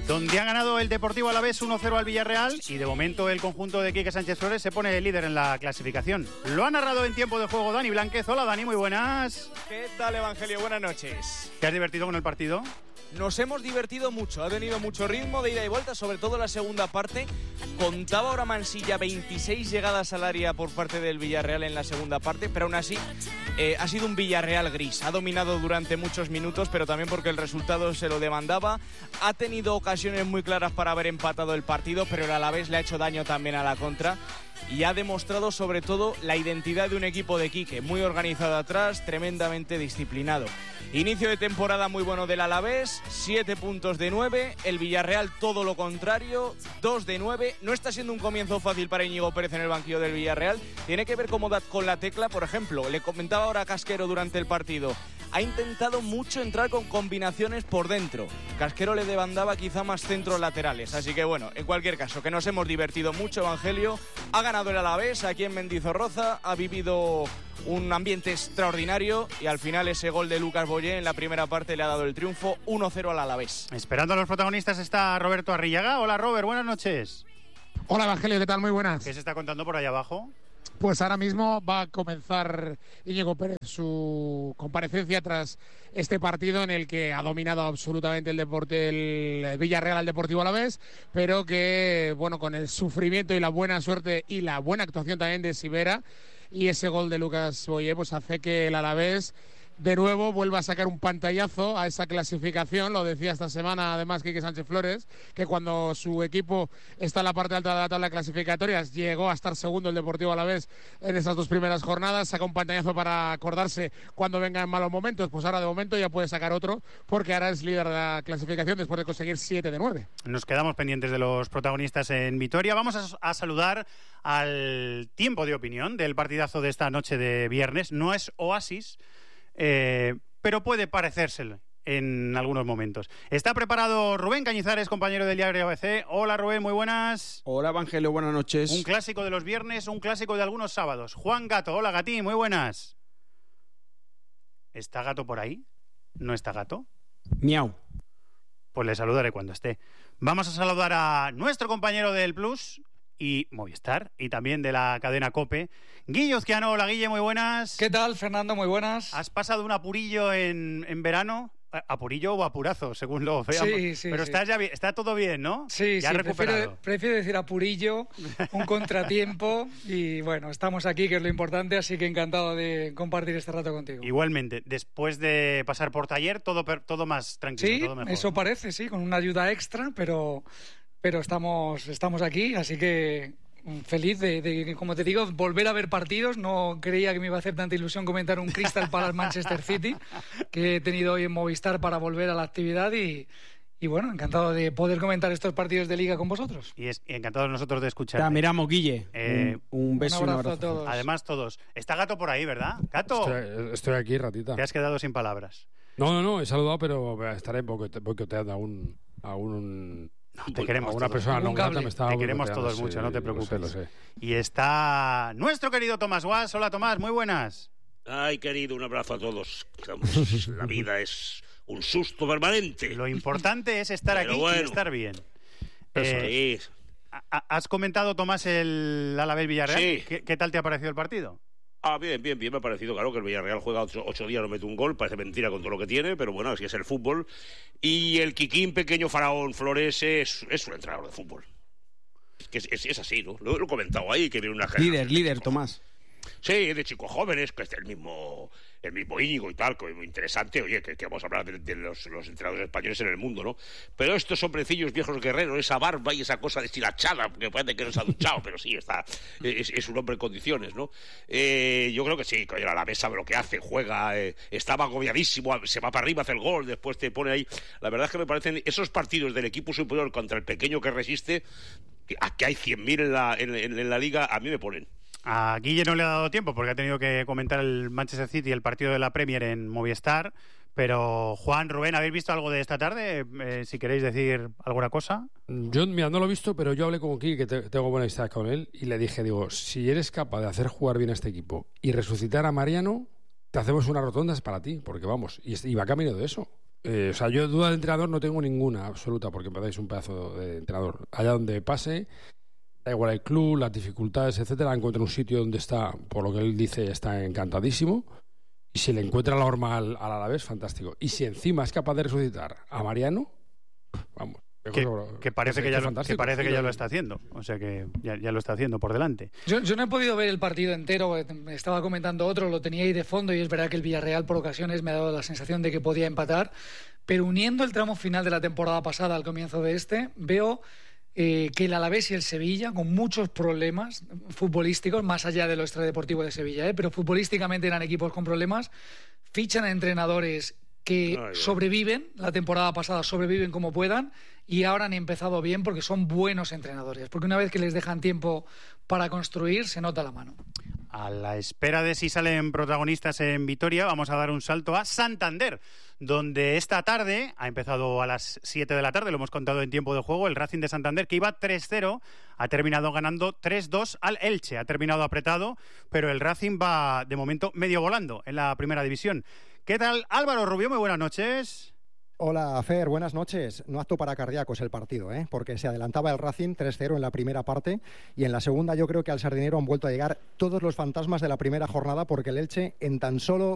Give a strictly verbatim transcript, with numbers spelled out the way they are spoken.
donde ha ganado el Deportivo Alavés uno cero al Villarreal y de momento el conjunto de Quique Sánchez Flores se pone líder en la clasificación. Lo ha narrado en tiempo de juego Dani Blánquez. Hola Dani, muy buenas. ¿Qué tal, Evangelio? Buenas noches. ¿Te has divertido con el partido? Nos hemos divertido mucho, ha tenido mucho ritmo de ida y vuelta, sobre todo la segunda parte. Contaba ahora Mansilla veintiséis llegadas al área por parte del Villarreal en la segunda parte, pero aún así eh, ha sido un Villarreal gris. Ha dominado durante muchos minutos, pero también porque el resultado se lo demandaba. Ha tenido ocasiones muy claras para haber empatado el partido, pero el Alavés le ha hecho daño también a la contra. Y ha demostrado sobre todo la identidad de un equipo de Quique, muy organizado atrás, tremendamente disciplinado. Inicio de temporada muy bueno del Alavés, siete puntos de nueve, el Villarreal todo lo contrario, dos de nueve. No está siendo un comienzo fácil para Íñigo Pérez en el banquillo del Villarreal. Tiene que ver cómo da con la tecla, por ejemplo, le comentaba ahora a Casquero durante el partido. Ha intentado mucho entrar con combinaciones por dentro. Casquero le demandaba quizá más centros laterales. Así que bueno, en cualquier caso, que nos hemos divertido mucho, Evangelio. Ha ganado el Alavés aquí en Mendizorroza. Ha vivido un ambiente extraordinario y al final ese gol de Lucas Boyé en la primera parte le ha dado el triunfo uno cero al Alavés. Esperando a los protagonistas está Roberto Arrillaga. Hola Robert, buenas noches. Hola Evangelio, ¿qué tal? Muy buenas. ¿Qué se está contando por allá abajo? Pues ahora mismo va a comenzar Íñigo Pérez su comparecencia tras este partido en el que ha dominado absolutamente el deporte, el Villarreal al Deportivo Alavés, pero que, bueno, con el sufrimiento y la buena suerte y la buena actuación también de Sivera y ese gol de Lucas Boyé, pues hace que el Alavés de nuevo vuelva a sacar un pantallazo a esa clasificación. Lo decía esta semana además Quique Sánchez Flores, que cuando su equipo está en la parte alta de la tabla de clasificatorias llegó a estar segundo el Deportivo Alavés en esas dos primeras jornadas. Saca un pantallazo para acordarse cuando venga en malos momentos. Pues ahora de momento ya puede sacar otro, porque ahora es líder de la clasificación después de conseguir siete de nueve. Nos quedamos pendientes de los protagonistas en Vitoria. Vamos a, a saludar al tiempo de opinión del partidazo de esta noche de viernes. No es oasis, Eh, pero puede parecérselo en algunos momentos. Está preparado Rubén Cañizares, compañero del diario A B C. Hola Rubén, muy buenas. Hola Evangelio, buenas noches. Un clásico de los viernes, un clásico de algunos sábados. Juan Gato, hola Gatín, muy buenas. ¿Está Gato por ahí? ¿No está Gato? Miau. Pues le saludaré cuando esté. Vamos a saludar a nuestro compañero del Plus y Movistar, y también de la cadena COPE, Guille Ozquiano. Hola Guille, muy buenas. ¿Qué tal, Fernando? Muy buenas. ¿Has pasado un apurillo en, en verano? Apurillo o apurazo, según lo veamos. Sí, sí, Pero sí. Está, ya bien, está todo bien, ¿no? Sí, ya sí, recuperado. prefiero, prefiero decir apurillo, un contratiempo, y bueno, estamos aquí, que es lo importante, así que encantado de compartir este rato contigo. Igualmente, después de pasar por taller, todo, todo más tranquilo, sí, todo mejor. Eso parece, sí, con una ayuda extra, pero, pero estamos, estamos aquí, así que feliz de, de, como te digo, volver a ver partidos. No creía que me iba a hacer tanta ilusión comentar un Crystal Palace Manchester City que he tenido hoy en Movistar para volver a la actividad y, y bueno, encantado de poder comentar estos partidos de Liga con vosotros. Y es encantados nosotros de escuchar. Te miramos, Guille. Eh, un, un beso un y un abrazo abrazo. a todos. Además todos. Está Gato por ahí, ¿verdad? Gato. Estoy, estoy aquí, ratita. Te has quedado sin palabras. No, no, no, he saludado, pero estaré boicoteando a un... A un No, te queremos a una todos. persona no grata cable. me estaba Te queremos boicoteando, todos sí, mucho, no te preocupes. Lo sé, lo sé. Y está nuestro querido Tomás Guas. Hola Tomás, muy buenas. Ay, querido, un abrazo a todos. Vamos, la vida es un susto permanente. Lo importante es estar Pero aquí bueno. y estar bien. Eso Eh, es. ha- ¿Has comentado, Tomás, el Alavés Villarreal? Sí. ¿Qué, ¿Qué tal te ha parecido el partido? Ah, bien, bien, bien, me ha parecido, claro, que el Villarreal juega ocho, ocho días, no mete un gol, parece mentira con todo lo que tiene, pero bueno, así es el fútbol. Y el Kikín, pequeño faraón Flores, es, es un entrenador de fútbol. Es, que es, es, es así, ¿no? Lo, lo he comentado ahí, que viene una Líder, líder, Tomás. Sí, de chicos jóvenes, que es el mismo, el mismo Íñigo y tal, que es muy interesante. Oye, que, que vamos a hablar de, de los, los entrenadores españoles en el mundo, ¿no? Pero estos hombrecillos viejos guerreros, esa barba y esa cosa deshilachada, que parece que no se ha duchado, pero sí, está, es, es un hombre en condiciones, ¿no? Eh, yo creo que sí, que a la mesa sabe lo que hace, juega, eh, estaba agobiadísimo, se va para arriba, hace el gol, después te pone ahí. La verdad es que me parecen esos partidos del equipo superior contra el pequeño que resiste, que, a que hay cien mil en la, en, en, en la liga, a mí me ponen. A Guille no le ha dado tiempo porque ha tenido que comentar el Manchester City y el partido de la Premier en Movistar. Pero Juan, Rubén, ¿habéis visto algo de esta tarde? Eh, si queréis decir alguna cosa. Yo, mira, no lo he visto, pero yo hablé con Kiki, que te, tengo buena amistad con él, y le dije, digo, si eres capaz de hacer jugar bien a este equipo y resucitar a Mariano, te hacemos unas rotondas para ti, porque vamos, y, y va camino de eso. Eh, o sea, yo duda de entrenador no tengo ninguna, absoluta, porque empezáis un pedazo de entrenador. Allá donde pase, da igual el club, las dificultades, etcétera, encuentra un sitio donde está, por lo que él dice, está encantadísimo. Y si le encuentra la norma al, al Alavés, fantástico. Y si encima es capaz de resucitar a Mariano, vamos. Que, que parece, que ya, lo, que, parece que ya lo está haciendo. O sea que ya, ya lo está haciendo por delante. Yo, yo no he podido ver el partido entero. Me estaba comentando otro, lo tenía ahí de fondo y es verdad que el Villarreal por ocasiones me ha dado la sensación de que podía empatar. Pero uniendo el tramo final de la temporada pasada al comienzo de este, veo eh, que el Alavés y el Sevilla, con muchos problemas futbolísticos, más allá de lo extradeportivo de Sevilla, ¿eh? pero futbolísticamente eran equipos con problemas, fichan a entrenadores que Ay, sobreviven, la temporada pasada sobreviven como puedan y ahora han empezado bien porque son buenos entrenadores, porque una vez que les dejan tiempo para construir se nota la mano. A la espera de si salen protagonistas en Vitoria, vamos a dar un salto a Santander, donde esta tarde, ha empezado a las siete de la tarde, lo hemos contado en tiempo de juego, el Racing de Santander, que iba tres cero, ha terminado ganando tres dos al Elche, ha terminado apretado, pero el Racing va de momento medio volando en la primera división. ¿Qué tal, Álvaro Rubio? Muy buenas noches. Hola, Fer, buenas noches. No apto para cardíacos el partido, ¿eh? porque se adelantaba el Racing tres cero en la primera parte y en la segunda yo creo que al Sardinero han vuelto a llegar todos los fantasmas de la primera jornada porque el Elche en tan solo